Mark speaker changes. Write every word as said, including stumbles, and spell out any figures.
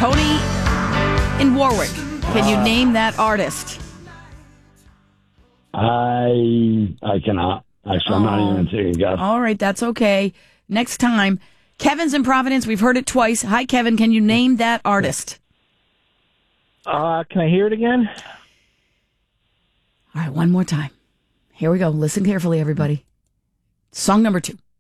Speaker 1: Tony in Warwick. Can you name that artist?
Speaker 2: I I cannot. Actually, I'm not
Speaker 1: Oh.
Speaker 2: even going to take a guess.
Speaker 1: All right, that's okay. Next time. Kevin's in Providence. We've heard it twice. Hi, Kevin. Can you name that artist?
Speaker 3: Uh, can I hear it again?
Speaker 1: All right, one more time. Here we go. Listen carefully, everybody. Song number two.